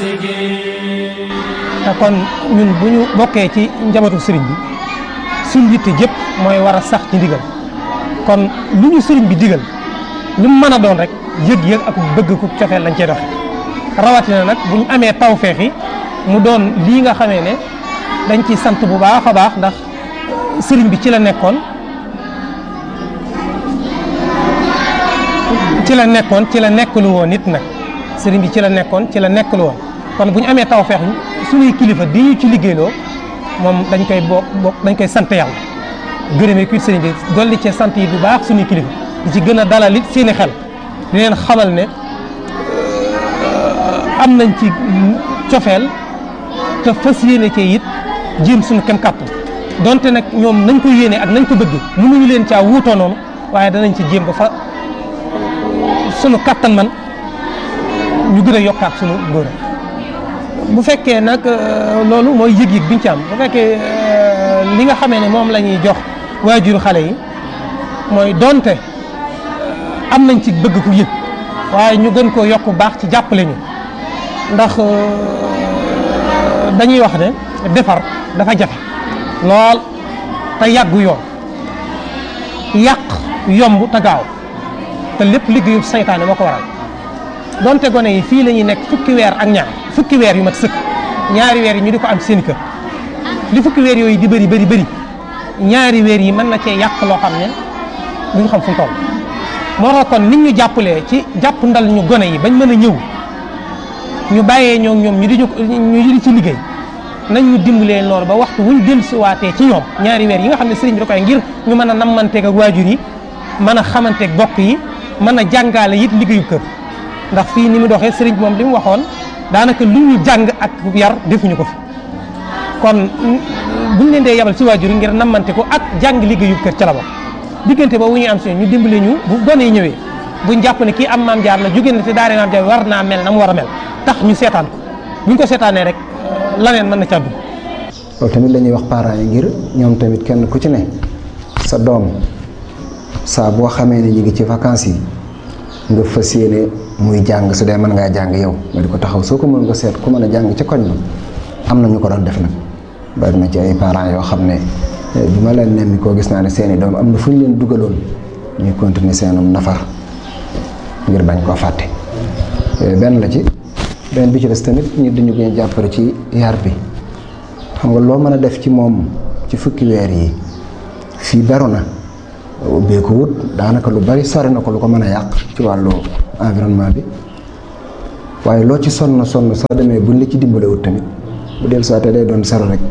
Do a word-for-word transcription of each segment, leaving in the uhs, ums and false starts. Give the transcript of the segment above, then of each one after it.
te kon ñun bu ñu bokkee ci njabootu sëriñ bi suñ yitte jëpp mooy war a sax ci ndigal kon lu ñu sëriñ bi digal lu mu mën a doon rek yëg-yëg ak bëgg ku cofeel lañ cee doxe rawatina nag bu ñu amee tawfeex yi mu doon lii nga xamee ne dañ ci sant bu baax a baax ndax sëriñ bi ci la nekkoon ci la nekkoon ci la nekkalu woon nit nag sëriñ bi ci la nekkoon ci la nekkalu woon kon bu ñu amee tawfeex suñuy kilifa di ñu ci liggéeyloo moom dañ koy bokk bokk dañ koy sant yàlla gërëmee kuy sëriñ bi dolli ci sant yi bu baax suñuy kilifa di ci gën a dalal it seeni xel di leen xamal ne am nañ ci cofeel te fas yéene ci it jéem suñu kem kàttan donte nag ñoom nañ ko yéene ak nañ ko bëgg mënuñu leen caa wuutoo noonu waaye danañ ci jéem ba fa sunu kàttan man ñu gën a yokkaat sunu ngóor bu fekkee nag loolu mooy yëg-yëg biñ ci am bu fekkee li nga xamee ne moom la ñuy jox waajuru xale yi mooy donte am nañ ci bëgg ku yëg waaye ñu gën koo yokk baax ci jàppale ñu ndax dañuy wax ne defar dafa jafe lool te yàggu yoon yàq yomb te gaaw te lépp liggéeyu saytaane moo ko waral donte gone yi fii la ñuy nekk fukki weer ak ñaar fukki weer yu mat sëkk ñaari weer yi ñu di ko am seen kër li fukki weer yooyu di bëri bëri bëri ñaari weer yi mën na cee yàq loo xam ne duñ xam fu mu toll moo tax kon nit ñu jàppalee ci jàpp ndal ñu gone yi bañ mën a ñëw ñu bàyyee ñoo ñoom ñu di ñu di ci liggéey nañ ñu dimbalee loolu ba waxtu wuñ dellusiwaatee ci ñoom ñaari weer yi nga xam ne sëriñ bi da koy ngir ñu mën a nammanteeg ak waajur yi mën a xamanteeg bokk yi mën a jàngaale it liggéeyu kër ndax fii ni mu doxee sëriñ bi moom li mu waxoon daanaka lu ñu jàng ak yar defuñu ko fi kon buñ leen dee yabal ci waajur yi ngir nammante ko ak jàng liggéeyu kër ca la bokk diggante ba wu ñu am si ñu dimbale ñu bu gone yi ñëwee buñ jàpp ne kii am maam jaar la jóge na te daare maam jaar war naa mel na mu war a mel tax ñu seetaan ko buñ ko seetaanee rek laneen mën na ca dugg. loolu tamit la ñuy wax parents yi ngir ñoom tamit kenn ku ci ne sa doom saa boo xamee ne ñu ngi ci vacances yi nga fas yéene muy jàng su dee mën ngaa jàng yow nga di ko taxaw soo ko mën nga seet ku mën a jàng ci koñ ba am na ñu ko doon def nag bari na ci ay parents yoo xam ne bi ma leen nemmi koo gis naa ne seeni doom am na fu ñu leen dugaloon ñuy continuer seenum nafar ngir bañ koo fàtte benn la ci benn bi ci des tamit ñu dañu ko jàppale ci yar bi xam nga loo mën a def ci moom ci fukki weer yi fii beru na ubbee ko wut daanaka lu bari sori na ko lu ko mën a yàq ci wàllu environnement bi waaye loo ci sonn sonn soo demee buñ la ci dimbale wut tamit bu del soité day doon sero rek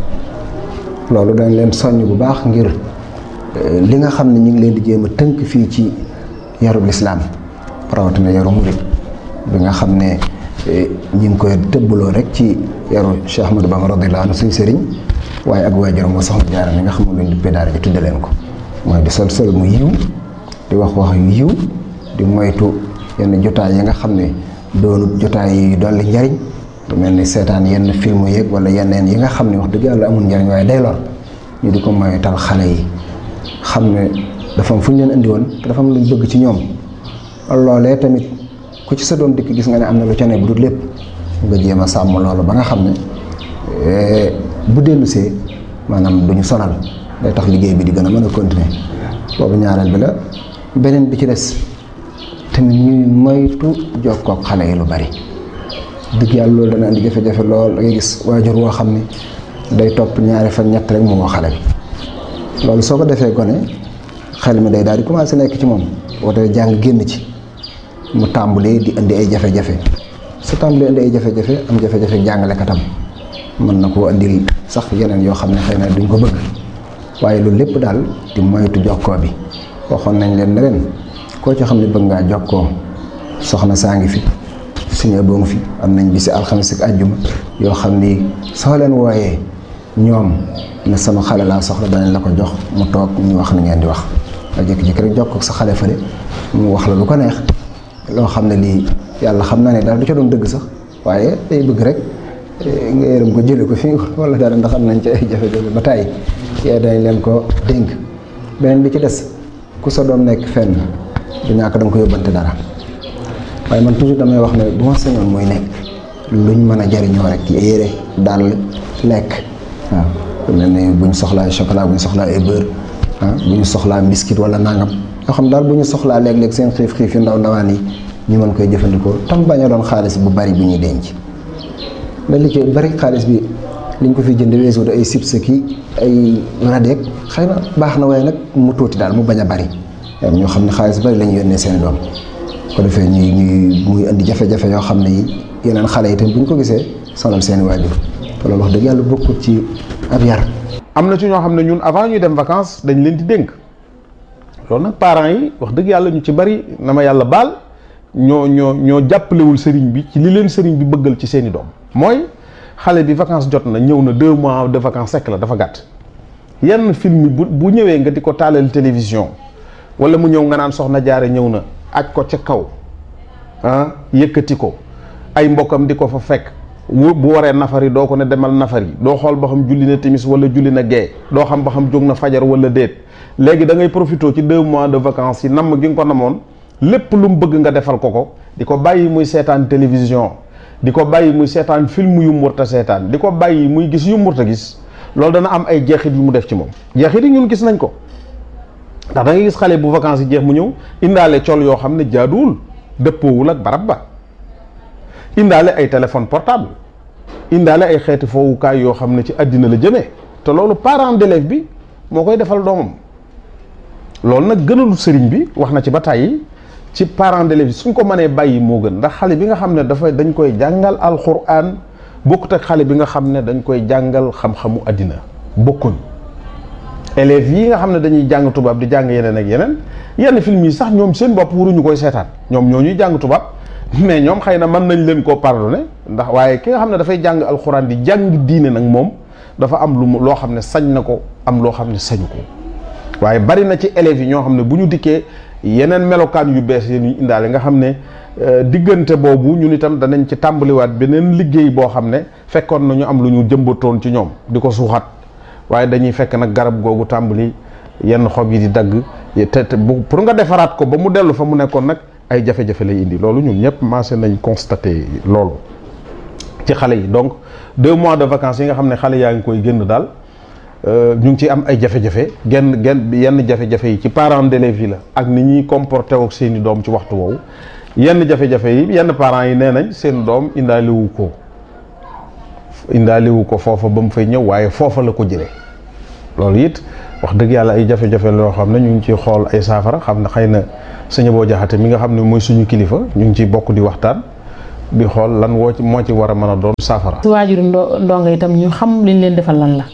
loolu dañ leen soññ bu baax ngir li nga xam ne ñu ngi leen di jéem a tënk fii ci yarub lislaam rawatina yaru murid bi nga xam ne ñi ngi koy tëbbaloo rek ci yaru Cheikh Ahmadou Bamba radiyallahu anhu suñ sëriñ waaye ak waajuram moo soxna Jaara mi nga xam ne luñ duppee daara ji tudde leen ko mooy di sol sol mu yiw di wax wax yu yiw di moytu yenn jotaay yi nga xam ne doonut jotaay yi dolli njariñ lu mel ni seetaan yenn film yeeg wala yeneen yi nga xam ne wax dëgg yàlla amul njariñ waaye day lor ñu di ko moytal xale yi xam ne dafa am fu ñu leen indi woon te dafa am luñ bëgg ci ñoom loolee tamit ku ci sa doom dikk gis nga ne am na lu ca ne bu dul lépp nga jéem a sàmm loolu ba nga xam ne bu dellusee maanaam duñu sonal day tax liggéey bi di gën a mën a continuer boobu ñaareel bi la beneen bi ci des tamit ñuy moytu jokkoo ak xale yi lu bari dëgg yàlla loolu dana indi jafe-jafe lool da ngay gis waajur woo xam ne day topp ñaari fan ñett rek mu woo xale bi loolu soo ko defee gone xel mi day daal di commencé nekk ci moom boo dee jàng génn ci mu tàmbalee di indi ay jafe-jafe su tàmbalee indi ay jafe-jafe am jafe-jafe jàngalekatam mën na koo indil sax yeneen yoo xam ne xëy na duñ ko bëgg waaye loolu lépp daal di moytu jokkoo bi waxoon nañ leen ne leen koo ci xam ne bëgg ngaa jokkoo soxna saa ngi fi suñu boo ngi fi am nañ bisi alxames ak àjjuma yoo xam ni soo leen wooyee ñoom ne sama xale laa soxla danañ la ko jox mu toog ñu wax ni ngeen di wax nga jékki-jékki rek jokkoo ak sa xale fële mu wax la lu ko neex loo xam ne lii yàlla xam na ne daal du ca doon dëgg sax waaye day bëgg rek nga yërëm ko jële ko fii wala dara ndax am nañ ci ay jafe-jafe ba tàyyi yee dañ leen ko dénk beneen bi ci des ku sa doom nekk fenn du ñàkk da nga ko yóbbante dara waaye man toujours damay wax ne bu ma sañoon mooy nekk luñ mën a jariñoo rek ci yére dàll lekk waaw mel ne bu ñu soxlaa chocolat bu ñu soxlaa ay beurre ah bu ñu soxlaa biscuit wala nangam yoo xam daal bu ñu soxlaa léeg-léeg seen xiif xiif yu ndaw ndawaan yi ñu mën koy jëfandikoo tam bañ a doon xaalis bu bari bu ñuy denc mais li ci bari xaalis bi liñ ko fi jënd weesu ay chips ki ay radeek xëy na baax na waaye nag mu tuuti daal mu bañ a bari ñoo xam ne xaalis bari la ñu yónnee seen doom ko defee ñuy ñuy muy indi jafe-jafe yoo xam ne yi yeneen xale yi tamit bu ñu ko gisee sonal seeni waajur te loolu wax dëgg yàlla bokkut ci ab yar. am na ci ñoo xam ne ñun avant ñuy dem vacances dañ leen di dénk loolu nag parents yi wax dëgg yàlla ñu ci bari na ma yàlla baal ñoo ñoo ñoo jàppalewul sëriñ bi ci li leen sëriñ bi bëggal ci seeni doom mooy xale bi vacances jot na ñëw na deux mois de vacances sekk la dafa gàtt yenn film bu bu ñëwee nga di ko taalal télévision wala mu ñëw nga naan soxna jaare ñëw na aj ko ca kaw ah yëkkati ko ay mbokkam di ko fa fekk bu waree nafari doo ko ne demal nafari doo xool ba xam julli na timis wala julli na gee doo xam ba xam jóg na fajar wala déet léegi da ngay profité ci deux mois de vacances yi namm gi nga ko namoon lépp lu mu bëgg nga defal ko ko di ko bàyyi muy seetaan télévision di ko bàyyi muy seetaan film yu mu warta seetaan di ko bàyyi muy gis yu mu warta gis loolu dana am ay jeexit yu mu def ci moom jeexit yi ñun gis nañ ko ndax da ngay gis xale bu vacances yi jeex mu ñëw indaale col yoo xam ne jaaduwul dëppoowul ak barab ba indaale ay téléphone portable indaale ay xeeti foowukaay yoo xam ne ci àddina la jëmee te loolu parent d'élève bi moo koy defal doomam loolu nag gënalu sëriñ bi wax na ci ba tàyyi ci parent d'élève bi suñ ko mënee bàyyi moo gën ndax xale bi nga xam ne dafay dañ koy jàngal alxuraan bokkut ak xale bi nga xam ne dañ koy jàngal xam-xamu àddina bokkuñ élèves yi nga xam ne dañuy jàng tubaab di jàng yeneen ak yeneen yenn film yi sax ñoom seen bopp waruñu koy seetaan ñoom ñoo ñuy jàng tubaab mais ñoom xëy na mën nañ leen koo pardonné ndax waaye ki nga xam ne dafay jàng alxuraan di jàng diine nag moom dafa am lu mu loo xam ne sañ na ko am loo xam ne sañu ko waaye bari na ci élèves yi ñoo xam ne bu ñu dikkee yeneen melokaan yu bees yi ñu indaale nga xam ne diggante boobu ñun itam danañ ci tàmbaliwaat beneen liggéey boo xam ne fekkoon na ñu am lu ñu jëmbatoon ci ñoom di ko suuxat waaye dañuy fekk nag garab googu tàmbali yenn xob yi di dagg te te pour nga defaraat ko ba mu dellu fa mu nekkoon nag ay jafe-jafe lay indi loolu ñun ñëpp maase nañ constaté loolu ci xale yi donc deux mois de vacances yi nga xam ne xale yaa ngi koy génn daal ñu ngi ci am ay jafe-jafe genn genn yenn jafe-jafe yi ci parents d'élèves yi la ak ni ñuy comporté ak seeni doom ci waxtu woowu yenn jafe-jafe yi yenn parents yi nee nañ seen doom indaaliwu ko indaaliwu ko foofa ba mu fay ñëw waaye foofa la ko jëlee loolu it wax dëgg yàlla ay jafe-jafe loo xam ne ñu ngi ciy xool ay saafara xam ne xëy na sëñ boo jaxate mi nga xam ne mooy suñu kilifa ñu ngi ciy bokk di waxtaan di xool lan woo ci moo ci war a mën a doon saafara. su waajuru ndo ndongo itam ñu xam liñ leen defal lan la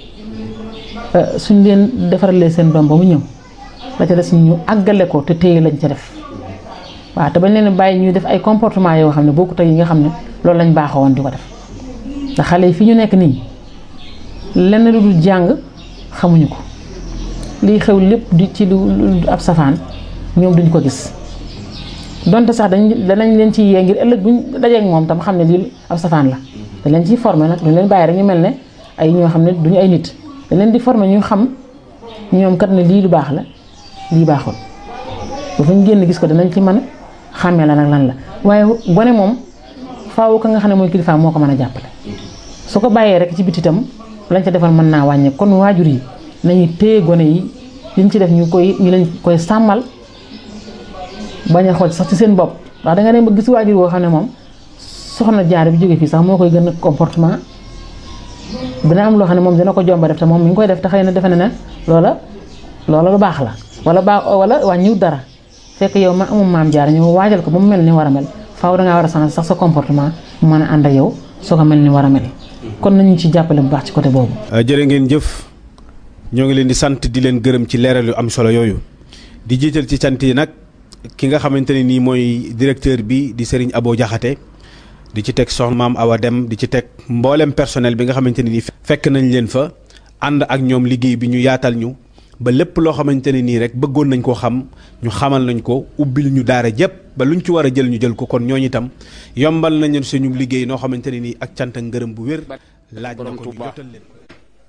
suñ leen defaralee seen doom ba mu ñëw la ca des ñu àggale ko te téye lañ ca def waaw te bañ leen bàyyi ñuy def ay comportement yoo xam ne bokkut ak yi nga xam ne loolu lañ baaxoo woon di ko def ndax xale yi fi ñu nekk nii lenn lu dul jàng xamuñu ko liy xew lépp di ci lu ab safaan ñoom duñ ko gis donte sax dañ danañ leen ci yee ngir ëllëg buñ dajeek moom tam xam ne lii ab safaan la dañ leen ciy formé nag duñ leen bàyyi rek ñu mel ne ay ñoo xam ne duñu ay nit dañ leen di formé ñu xam ñoom kat ne lii lu baax la lii baaxul ba fa ñu génn gis ko danañ ci mën a xàmmee la nag lan la waaye gone moom faaw ka nga xam ne mooy kilifa moo ko mën a jàppale su ko bàyyee rek ci biti itam lañ ca defal mën naa wàññeeku kon waajur yi nañu téye gone yi liñ ci def ñu koy ñu leen koy sàmmal bañ a xool sax ci seen bopp ndax da nga dem ba gis waajur woo xam ne moom soxna jaar bi jóge fii sax moo koy gën a comportement dina am loo xam ne moom dina ko jomba def te moom mi ngi koy def te xëy na defe na ne loola loola lu baax la wala baax wala wàññiw dara fekk yow ma amum maam jaar ñu waajal ko ba mu mel ni war a mel faaw dangaa war a changer sax sa comportement mu mën a ànd ak yow soo ko mel ni war a mel kon nañu ci jàppale bu baax ci côté boobu. jërë ngeen jëf ñoo ngi leen di sant di leen gërëm ci leeral yu am solo yooyu di jiital ci sant yi nag ki nga xamante ne nii mooy directeur bi di Serigne Abo Diakhaté di ci teg soxna maam Awa Dem di ci teg mboolem personnel bi nga xamante ne nii fekk nañ leen fa ànd ak ñoom liggéey bi ñu yaatal ñu ba lépp loo xamante ne nii rek bëggoon nañ koo xam ñu xamal nañ ko ubbil ñu daara jëpp ba luñ ci war a jël ñu jël ko kon ñooñu itam yombal nañ suñu liggéey noo xamante ne nii ak cant ak ngërëm bu wér laaj na ko ñu jotal leen ko.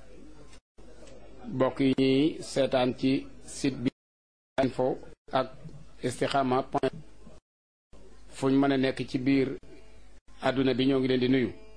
mbokk yi ñuy seetaan ci site bi info ak istikhama point fu ñu mën a nekk ci biir àdduna bi ñoo ngi leen di nuyu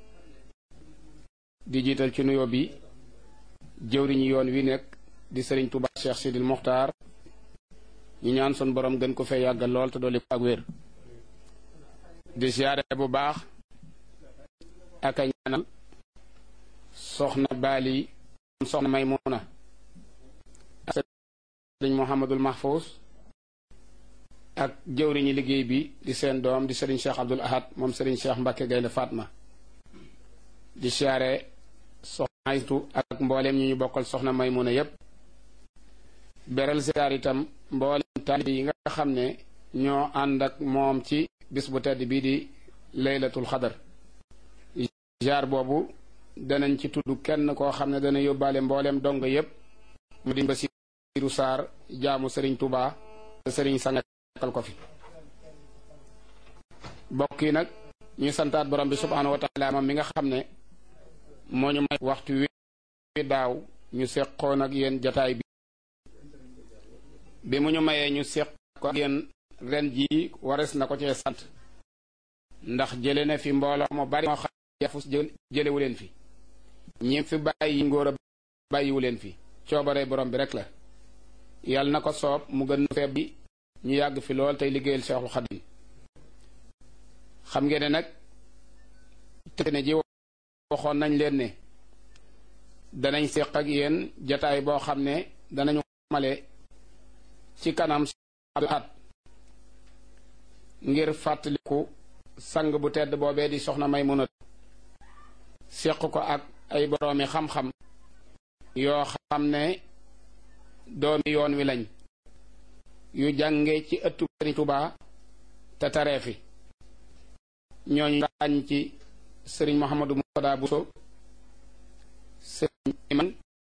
di jiital ci nuyoo bi jëwriñu yoon wi nekk di sëriñ Touba Cheikh Sidil Mokhtar ñu ñaan sun borom gën ko fee yàggal lool te dolli ko ak wér di siyaare bu baax ak a ñaanal soxna Bali soxna Maymuna ak sëriñ Mouhamadul Mahfous ak jëwriñu liggéey bi di seen doom di sëriñ Cheikh Abdoul Ahad moom sëriñ Cheikh Mbacke Gaynde Fatma di siyaare soxna Aytu ak mbooleem ñi ñu bokkal soxna Maymuna yépp beral siyaar itam mbooleem taalibe yi nga xam ne ñoo ànd ak moom ci bis bu tedd bii di laylatul xadar jaar boobu danañ ci tudd kenn koo xam ne dana yóbbaale mbooleem dong yépp mu di Basiiru Saar jaamu sëriñ Touba te sëriñ sangal ko fi bokk yi nag ñu santaat borom bi subhaanahu wa taala moom mi nga xam ne moo ñu may waxtu wi daaw ñu seqoon ak yéen jataay bi bi mu ñu mayee ñu seq ko ak yéen ren jii wares na ko cee sant ndax jële na fi mbooloo mu bari moo xam yafus jëlewu leen fi ñi fi bàyyi ngóor a bàyyiwu leen fi coobare borom bi rek la yàlla na ko soob mu gën feeb bi ñu yàgg fi lool tey liggéeyal Seexul Xadim xam ngeen ne nag te ne ji waxoon nañ leen ne danañ seq ak yéen jataay boo xam ne danañu male ci kanam at ngir fàttaliku sang bu tedd boobee di soxna Maymuna seq ko ak ay boroomi xam-xam yoo xam ne doomi yoon wi lañ yu jànge ci ëttu Sëriñ Tuubaa te taree fi ñooñu ràññ ci sëriñ Mouhamadou Moutada Bousso sëriñ Iman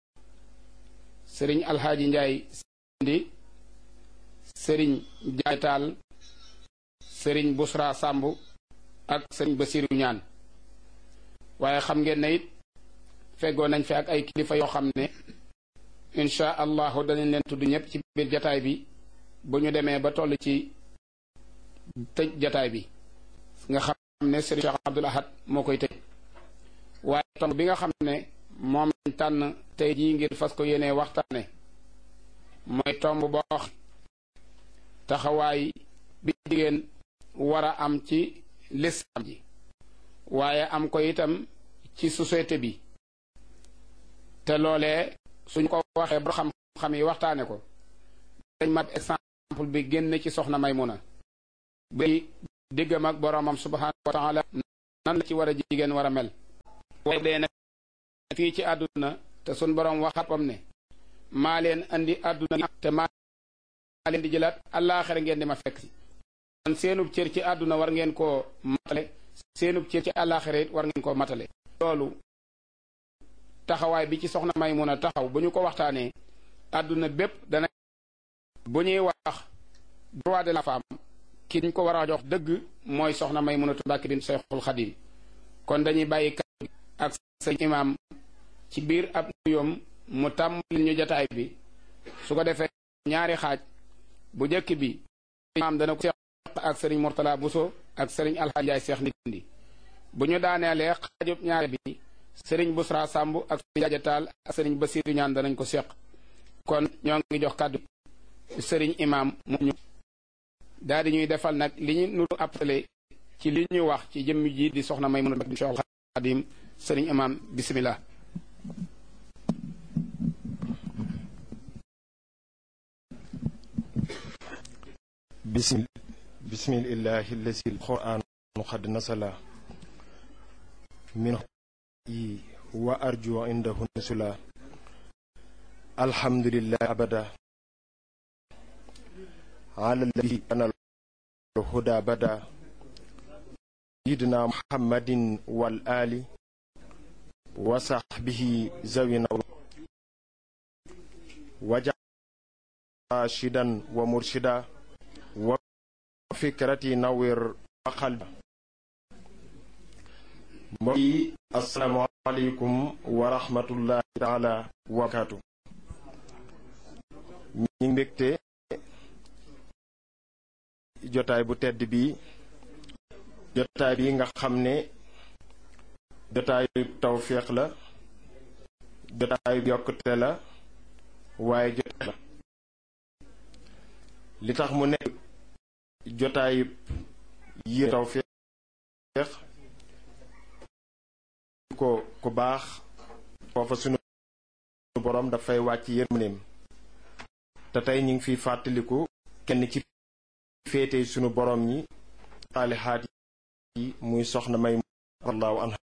sëriñ Alxaaji Njaay Sindi sëriñ Jaay Taal sëriñ Busra Sàmb ak sëriñ Basiru Ñaan waaye xam ngeen ne it feggoo nañ fi ak ay kilifa yoo xam ne insha allahu danañ leen tudd ñëpp ci biir jataay bi bu ñu demee ba toll ci tëj jataay bi nga xam ne sëriñ Cheikh Abdoul Ahad moo koy tëj waaye tomb bi nga xam ne moom lañ tànn tey jii ngir fas ko yéenee waxtaane mooy tomb boo taxawaay bi jigéen war a am ci lislaam ji waaye am ko itam ci société bi te loolee suñ ko waxee ba xam-xam yi waxtaane ko dañ mat exemple bi génn ci soxna Maymuna bi diggam ak boroomam subhaanahu wa taala nan la ci war a jigéen war a mel waaye dee na fii ci àdduna te sun boroom waxapam ne maa leen andi àdduna te maa leen di jëlaat àllaaxira ngeen di ma fekk si kon seenub cër ci àdduna war ngeen koo matale seenub cër ci àllaaxira it war ngeen koo matale loolu taxawaay bi ci soxna Maymuna taxaw bu ñu ko waxtaanee àdduna bépp dana bu ñuy wax droit de la femme ki ñu ko war a jox dëgg mooy soxna Maymunatu Mbàkke bint Seexul Xadim kon dañuy bàyyi kàddu ak sëñ imaam ci biir ab nuyoom mu tàmbali ñu jataay bi su ko defee ñaari xaaj bu jëkk bi imaam dana ko seq ak sëriñ Murtala Bousso ak sëriñ Alxaaji Njaay Seex Ndindi bu ñu daaneelee xaajub ñaari bi sëriñ Busra Sàmb ak sëriñ Jaaja Taal ak sëriñ Basiiru Ñaan danañ ko seq kon ñoo ngi jox kàddu sëriñ imaam mu ñu daal di ñuy defal nag li ñu nuru appelé ci li ñu wax ci jëmm ji di soxna Maymuna bint Seexul Xadim sëriñ imaam bismillah bismil bismillahi allazi alquran qad nasala min yi wa arju indahu nusula alhamdulillah abada ala alladhi ana الهدى بدا سيدنا محمد والآل وصحبه زوينا وجعل راشدا ومرشدا وفكرتي نوير وقلبا السلام عليكم ورحمة الله تعالى وبركاته ñi mbégte jotaay bu tedd bi jotaay bi nga xam ne jotaayu tawféex la, jotaayu yokkute la, waaye jotaay la. li tax mu nekk jotaayu yi tawféex ko ku baax foofa sunu borom dafay wàcc yërmandeem. te tey ñu ngi fiy fàttaliku kenn ci féete sunu borom ñi saalihaat yi muy soxna May radiyallahu anha.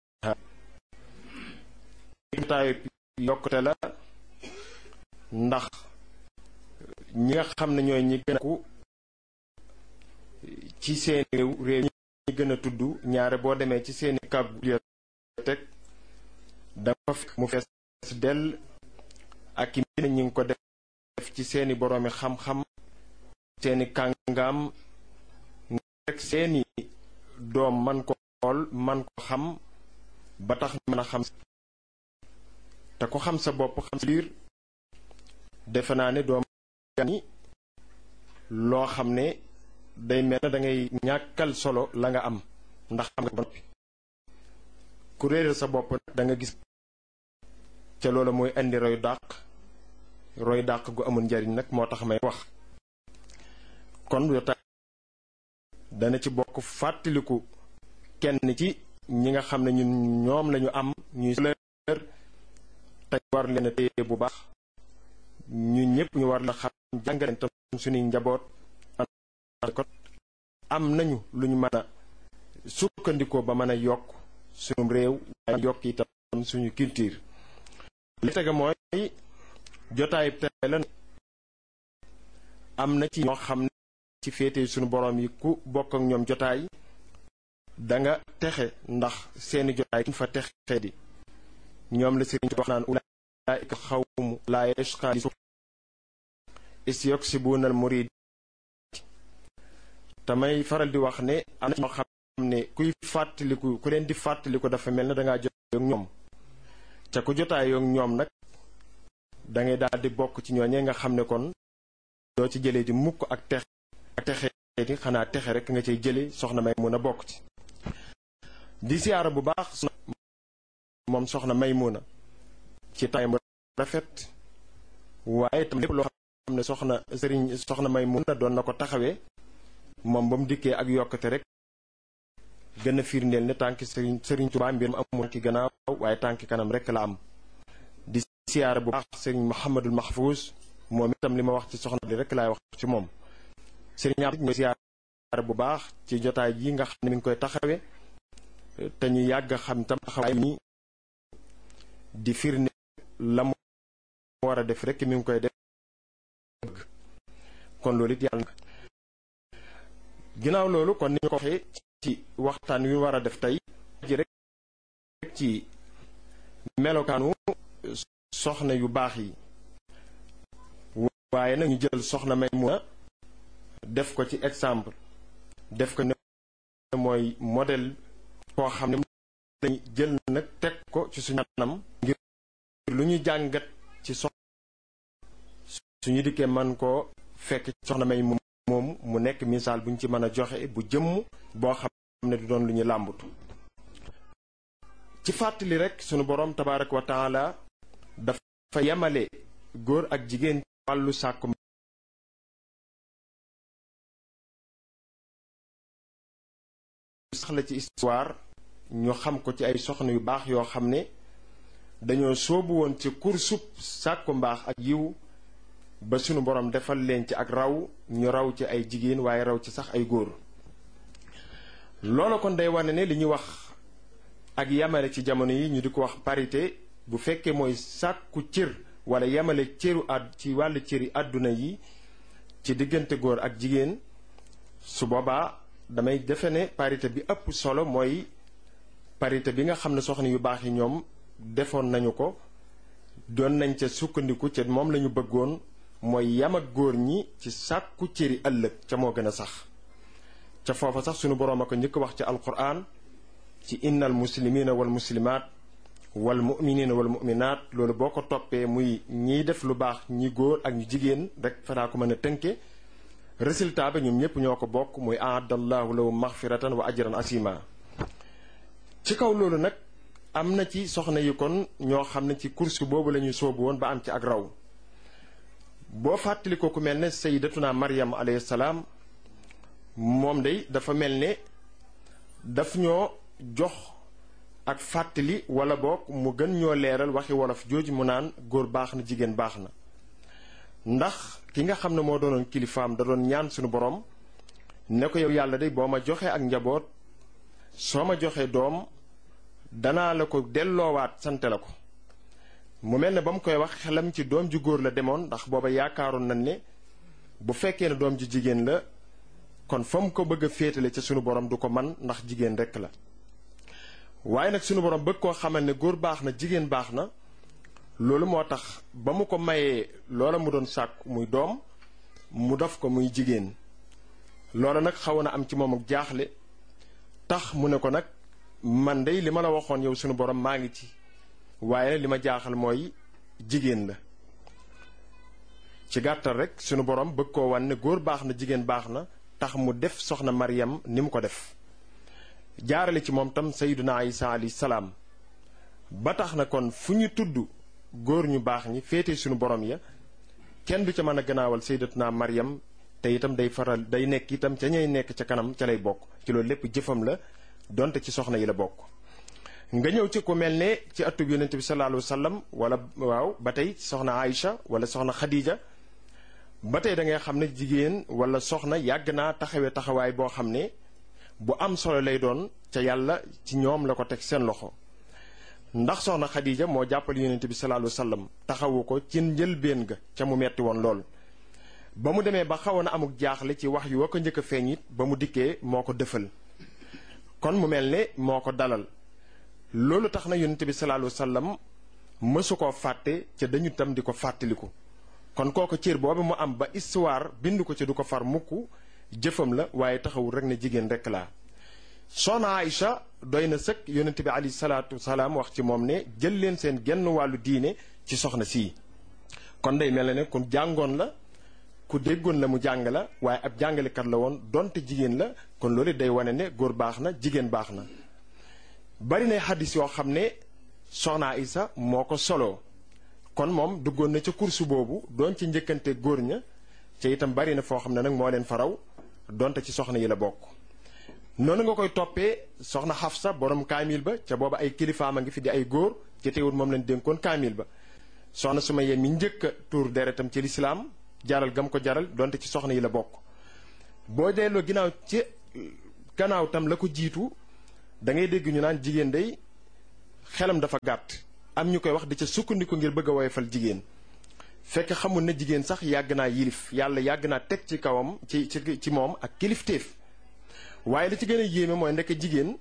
jotaayu yokkute la ndax ñi nga xam ne ñooy ñi gën a ku ci seeni réew réew ñi gën a tudd ñaare boo demee ci seeni kàggu bibliothèque dafa fekk mu fees dell ak i mbir ñi ngi ko def ci seeni boroomi xam-xam, seeni kàngaam, rek seeni doom man ko xool man ko xam ba tax mën a xam. te ko xam sa bopp xam sa biir defe naa ne doom ni loo xam ne day mel na da ngay ñàkkal solo la nga am ndax xam nga ba noppi. ku réeral sa bopp nag da nga gis ca loola mooy indi roy dàq roy dàq gu amul njariñ nag moo tax may wax. kon jotaay dana ci bokk fàttaliku kenn ci ñi nga xam ne ñun ñoom lañu am ñuy lër te war leen a téye bu baax. ñu ñëpp ñu war la xam jàngaleen tam suñuy njaboot kon am nañu lu ñu mën a sukkandikoo ba mën a yokk suñu réew waaye yokk itam suñu culture. li tege mooy jotaay tey la am na ci ñoo xam ne ci féete suñu borom yi ku bokk ak ñoom jotaay da nga texe ndax seeni jotaay kuñ fa texe di ñoom la sëriñ wax naan ulaa'ika xawmu laa yashqaa isyuksibuna al murid. tamay faral di wax ne am na ñoo xam ne kuy fàttaliku ku leen di fàttaliku dafa mel ne dangaa jotaay ak ñoom ca ku jotaay ak ñoom nag dangay daal di bokk ci ñooñee nga xam ne kon doo ci jëlee di mukk ak texe ak texe di xanaa texe rek nga cay jële soxna May mun a bokk ci. di siyaara bu baax moom soxna May mun a ci tay mu rafet waaye tam lépp loo xam ne soxna sëriñ soxna May mun a doon na ko taxawee moom ba mu dikkee ak yokkate rek gën a firndeel ne tànki sëriñ sëriñ Tuubaa mbir mu amul ki gannaaw waaye tànki kanam rek la am. di siyaara bu baax sëriñ Mouhamadul Mahfouz moom itam li ma wax ci soxna bi rek laay wax ci moom. sëriñ Abdou ñu siyaara bu baax ci jotaay yi nga xam ne mi ngi koy taxawee te ñu yàgg xam tam taxawaay mi di firnde la mu war a def rek mi ngi koy def. kon loolu it yàlla na ginnaaw loolu kon ni ñu ko waxee ci waxtaan wi war a def tey ji rek ci melokaanu soxna yu baax yi waaye nag ñu jël soxna Maymuna def ko ci exemple def ko ne mooy modèle koo xam ne dañu jël nag teg ko ci suñu anam ngir lu ñu jàngat ci soxna suñu dikkee man koo fekk soxna May moom mu nekk misaal bu ñu ci mën a joxe bu jëmm boo xam ne du doon lu ñu làmbatu. ci fàttali rek sunu borom tabaaraka wa taala dafa yemale góor ak jigéen wàllu sàkku sax la ci histoire ñu xam ko ci ay soxna yu baax yoo xam ne dañoo soobu woon ci kursub sàkku mbaax ak yiw ba sunu borom defal leen ci ak raw ñu raw ci ay jigéen waaye raw ci sax ay góor. loolu kon day wane ne li ñuy wax ak yamale ci jamono yi ñu di ko wax parité bu fekkee mooy sàkku cër wala yamale cëru àdd ci wàllu cëri àdduna yi ci diggante góor ak jigéen su boobaa damay defe ne parité bi ëpp solo mooy parité bi nga xam ne soxna yu baax yi ñoom defoon nañu ko doon nañ ca sukkandiku ca moom lañu bëggoon mooy yam ak góor ñi ci sàkku cëri ëllëg ca moo gën a sax ca foofa sax sunu boroom a ko njëkk wax ci alquran ci innal muslimina wal muslimaat wal muminina wal muminaat loolu boo ko toppee muy ñiy def lu baax ñi góor ak ñu jigéen rek fanaa ko mën a tënke résultat ba ñoom ñëpp ñoo ko bokk muy aadallahu lahu maxfiratan wa ajran asima. ci kaw loolu nag am na ci soxna yi kon ñoo xam ne ci course boobu la ñuy soobu woon ba am ci ak raw boo fàttali ko ku mel ne sayyidatuna Maryam alayhi salaam moom day dafa mel ne daf ñoo jox ak fàttali wala boog mu gën ñoo leeral waxi wolof jooju mu naan góor baax na jigéen baax na ndax ki nga xam ne moo doonoon kilifaam da doon ñaan suñu borom ne ko yow yàlla day boo ma joxee ak njaboot soo ma joxee doom danaa la ko delloowaat sante la ko mu mel ne ba mu koy wax xelam ci doom ju góor la demoon ndax booba yaakaaroon nañ ne bu fekkee ne doom ju jigéen la kon fa mu ko bëgg a féetale ca sunu borom du ko man ndax jigéen rekk la waaye nag sunu borom bëgg koo xamal ne góor baax na jigéen baax na loolu moo tax ba mu ko mayee loola mu doon sàkku muy doom mu def ko muy jigéen loola nag xawoon na am ci moom ak jaaxle tax mu ne ko nag man dey li ma la waxoon yow sunu borom maa ngi ci waaye li ma jaaxal mooy jigéen la ci gàttal rek sunu borom bëgg koo wan ne góor baax na jigéen baax na tax mu def soxna Maryam ni mu ko def jaarale ci moom tam sayyiduna Isa alayhi salaam ba tax na kon fu ñu tudd góor ñu baax ñi féete sunu borom ya kenn du ca mën a gannaawal sayyidatuna Maryam te itam day faral day nekk itam ca ñay nekk ca kanam ca lay bokk ci loolu lépp jëfam la donte ci soxna yi la bokk nga ñëw ci ku mel ne ci atub yonent bi sallallahu alayhi wa sallam wala waaw ba tey soxna Aïcha wala soxna Khadija ba tey da ngay xam ne jigéen wala soxna yàgg naa taxawee taxawaay boo xam ne bu am solo lay doon ca yàlla ci ñoom la ko teg seen loxo ndax soxna Khadija moo jàppale yonent bi sallallahu alayhi wa sallam taxawu ko ci njëlbéen ga ca mu metti woon lool ba mu demee ba xawoon a amuk jaaxle ci wax yu wa ko njëkk a feeñ it ba mu dikkee moo ko dëfal kon mu mel ne moo ko dalal loolu tax na yonent bi sallallahu alayhi wa sallam mësu koo fàtte ca dañu tam di ko fàttaliku kon kooku cër boobu mu am ba histoire bind ko ci du ko far mukk jëfam la waaye taxawul rek ne jigéen rek laa soxna Aïcha doy na sëkk yonent bi alayhi salaatu salaam wax ci moom ne jël leen seen genn wàllu diine ci soxna sii kon day mel ne ku jàngoon la ku déggoon la mu jàng la waaye ab jàngalekat la woon donte jigéen la kon loolu day wane ne góor baax na jigéen baax na bari na xaddis yoo xam ne soxna Aïcha moo ko soloo kon moom duggoon na ca kursu boobu doon ci njëkkante góor ña ca itam bari na foo xam ne nag moo leen faraw donte ci soxna yi la bokk noonu nga koy toppee soxna Xafsa borom kaamil ba ca booba ay kilifaam a ngi fi di ay góor ci teewul moom leen dénkoon kaamil ba soxna Sumayya mi njëkk a tuur deretam ci lislaam jaral gam ko jaral donte ci soxna yi la bokk boo delloo ginnaaw ci gannaaw tam la ko jiitu da ngay dégg ñu naan jigéen day xelam dafa gàtt am ñu koy wax di ca sukkandiku ngir bëgg a woyofal jigéen fekk xamul ne jigéen sax yàgg naa yilif yàlla yàgg naa teg ci kawam ci ci ci moom ak kilifteef waaye li ci gën a yéeme mooy ndekk jigéen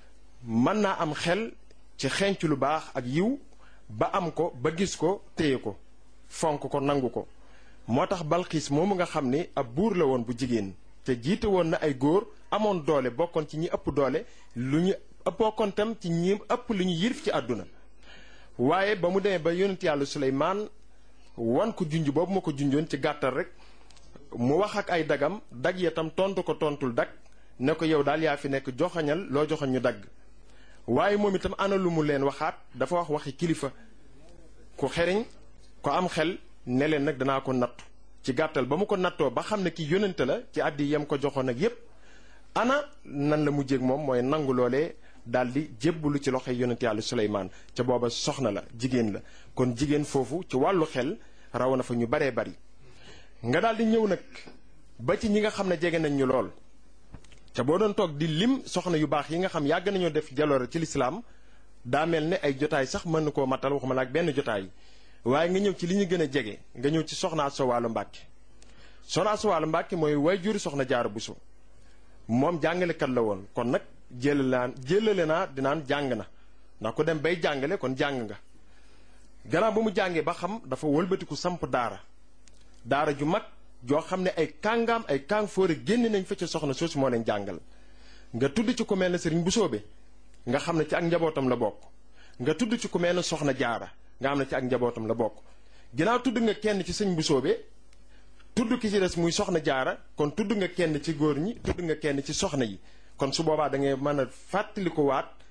mën naa am xel ci xenc lu baax ak yiw ba am ko ba gis ko téye ko fonk ko nangu ko moo tax Balxiis moomu nga xam ne ab buur la woon bu jigéen te jiite woon na ay góor amoon doole bokkoon ci ñi ëpp doole lu ñu bokkoon tam ci ñi ëpp lu ñu yilif ci àdduna waaye ba mu demee ba yonent yàlla Suleymaan wan ko junj boobu ma ko junjoon ci gàttal rek mu wax ak ay dagam dag ya tam tontu ko tontul dag ne ko yow daal yaa fi nekk joxañal loo joxañ ñu dagg waaye moom itam ana lu mu leen waxaat dafa wax waxi kilifa ku xeriñ ko am xel ne leen nag danaa ko nattu ci gàttal ba mu ko nattoo ba xam ne ki yónnante la ci àddi yam ko joxoon ak yépp ana nan la mujjéeg moom mooy nangu loolee daal di jébbalu ci loxoy yonent yàlla Suleymaan ca booba soxna la jigéen la kon jigéen foofu ci wàllu xel raw na fa ñu baree bari nga daal di ñëw nag ba ci ñi nga xam ne jege nañ ñu lool ca boo doon toog di lim soxna yu baax yi nga xam yàgg nañoo def jaloore ci lislaam daa mel ne ay jotaay sax mën na koo matal waxuma la ak benn jotaay waaye nga ñëw ci li ñu gën a jege nga ñëw ci soxna Asta Walo Mbàkke soxna Asta Walo Mbàkke mooy waajuru soxna Jaara Buso moom jàngalekat la woon kon nag jëlalaan jëlale naa dinaan jàng na ndax ku dem bay jàngale kon jàng nga gannaaw ba mu jàngee ba xam dafa wëlbatiku samp daara daara ju mag joo xam ne ay kàngaam ay kàng fóore génn nañ fa ca soxna soosu moo leen jàngal nga tudd ci ku mel ne sëriñ Busoobe nga xam ne ci ak njabootam la bokk nga tudd ci ku mel ne soxna Jaara nga xam ne ci ak njabootam la bokk ginnaaw tudd nga kenn ci sëñ Busoobe tudd ki ci des muy soxna Jaara kon tudd nga kenn ci góor ñi tudd nga kenn ci soxna yi kon su boobaa da ngay mën a fàttali ko waat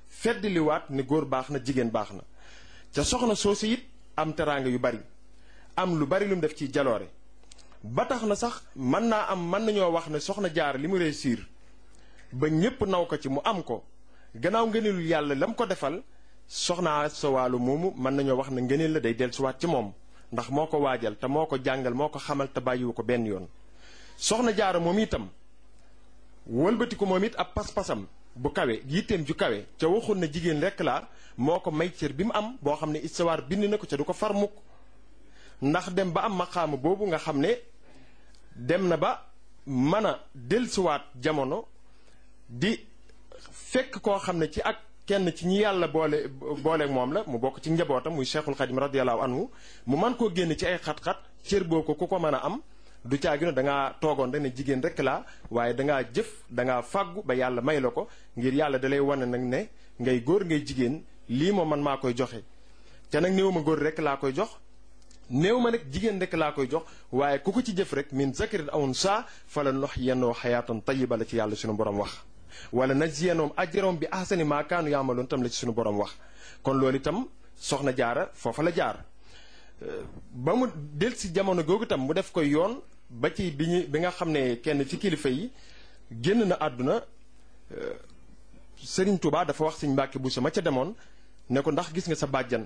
feddliwaat ne góor baax na jigéen baax na ca soxna soosu it am teraanga yu bari am lu bari lu mu def ci jaloore ba tax na sax mën naa am mën nañoo wax ne soxna Jaara li mu réussir ba ñépp naw ko ci mu am ko gannaaw ngëneelu yàlla la mu ko defal soxna Asta Walo moomu mën nañoo wax ne ngëneel la day dellusiwaat ci moom ndax moo ko waajal te moo ko jàngal moo ko xamal te bàyyiwu ko benn yoon soxna Jaara moom itam wëlbati ko moom it ab pas-pasam bu kawe yitteem ju kawe ca waxul na jigéen rekk laa moo ko may cër bi mu am boo xam ne istawaar bind na ko ca du ko far mukk ndax dem ba am maqaama boobu nga xam ne dem na ba mën a dellusiwaat jamono di fekk koo xam ne ci ak kenn ci ñi yàlla boole booleeg moom la mu bokk ci njabootam muy Cheikhul Khadim radiyallahu anhu mu man koo génn ci ay xat-xat cër boo ko ku ko mën a am du caagino da ngaa toogoon rek ne jigéen rek laa waaye dangaa jëf dangaa fàggu ba yàlla may la ko ngir yàlla dalay wane nag ne ngay góor ngay jigéen lii moom man maa koy joxe te nag néew ma góor rek laa koy jox néew ma nag jigéen rek laa koy jox waaye ku ko ci jëf rek min zakarin aw unsaa fala nuhyiyannahu hayaatan tayyiba la ci yàlla suñu borom wax wala najziyannahum ajrahum bi ahsani maa kaanu ya'maluun tam la ci suñu borom wax kon loolu itam soxna Jaara foofa la jaar ba mu del si jamono googu itam mu def koy yoon ba ci bi ñu bi nga xam ne kenn ci kilifa yi génn na àdduna Serigne Touba dafa wax Serigne Mbacke Bousso ma ca demoon ne ko ndax gis nga sa bàjjan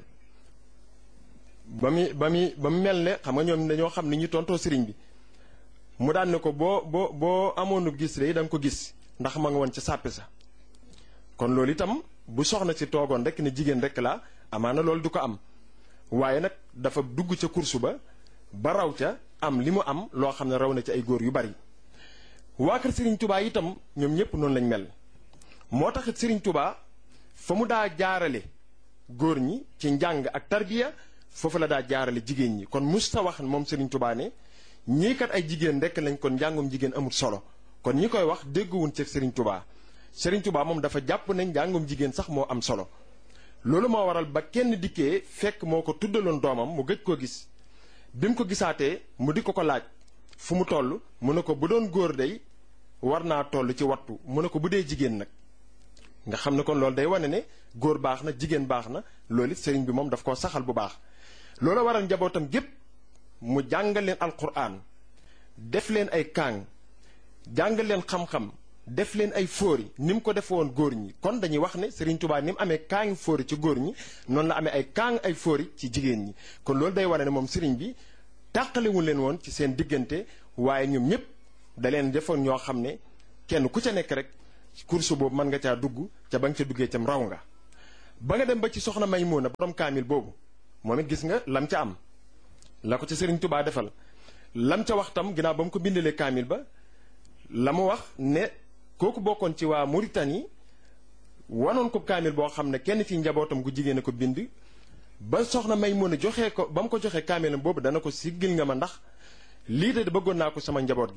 ba mu ba mu ba mu mel ne xam nga ñoom dañoo xam ni ñu tontoo Serigne bi mu daan ne ko boo boo boo amoonu gis de da nga ko gis ndax ma nga woon ca sàppe sa kon loolu itam bu soxna si toogoon rek ne jigéen rek la amaana loolu du ko am waaye nag dafa dugg ca kursu ba ba raw ca am li mu am loo xam ne raw na ci ay góor yu bari waa kër Serigne Touba itam ñoom ñëpp noonu lañ mel moo taxit Serigne Touba fa mu daa jaarale góor ñi ci njàng ak tarbiya foofu la daa jaarale jigéen ñi kon mus ta wax moom Serigne Touba ne ñii kat ay jigéen rek lañ kon njàngum jigéen amul solo kon ñi koy wax dégguwuñ ci Serigne Touba Serigne Touba moom dafa jàpp ne njàngum jigéen sax moo am solo loolu moo waral ba kenn dikkee fekk moo ko tuddaloon doomam mu gëj koo gis bi mu ko gisaatee mu di ko ko laaj fu mu toll mu ne ko bu doon góor day war naa toll ci wattu mu ne ko bu dee jigéen nag nga xam ne kon loolu day wane ne góor baax na jigéen baax na loolu it sëriñ bi moom daf koo saxal bu baax loolu waral njabootam gépp mu jàngal leen alquran def leen ay kaang jàngal leen xam-xam def leen ay fóori ni mu ko defe woon góor ñi kon dañuy wax ne Serigne Touba ni mu amee kaangi fóori ci góor ñi noonu la amee ay kaang ay fóori ci jigéen ñi kon loolu day wane ne moom Serigne bi tàqalewul leen woon ci seen diggante waaye ñoom ñëpp da leen defoon ñoo xam ne kenn ku ca nekk rek course boobu mën nga caa dugg ca ba nga ca duggee cam raw nga ba nga dem ba ci soxna Maymuna borom kaamil boobu moom it gis nga lam ca am la ko ca Serigne Touba defal lam ca wax tam ginnaaw ba mu ko bindalee kaamil ba la mu wax ne kooku bokkoon ci waa Mauritanie wanoon ko kaamil boo xam ne kenn ci njabootam gu jigéen a ko bind ba soxna Maymuna joxee ko ba mu ko joxee kaamilam boobu dana ko siggil nga ma ndax lii de bëggoon naa ko sama njaboot gi